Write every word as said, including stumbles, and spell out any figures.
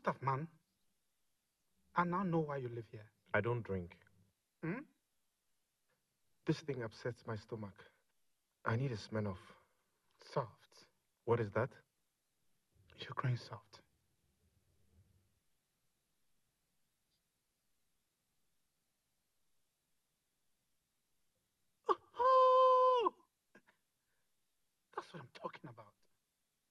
stuff, man. I now know why you live here. I don't drink. Hmm? This thing upsets my stomach. I need a Smirnoff. Soft. What is that? Ukraine soft. Oh! That's what I'm talking about.